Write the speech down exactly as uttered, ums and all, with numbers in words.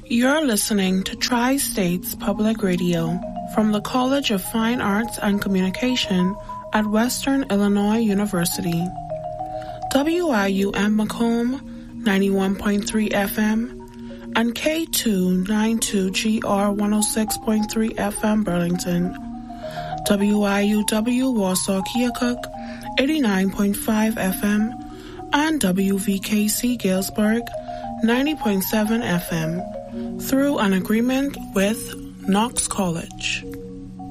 You're listening to Tri-States Public Radio from the College of Fine Arts and Communication at Western Illinois University. W I U M Macomb, ninety-one point three F M, and K two ninety-two G R one oh six point three F M Burlington. W I U W Warsaw Keokuk, eighty-nine point five F M, and W V K C Galesburg, ninety point seven F M, through an agreement with Knox College.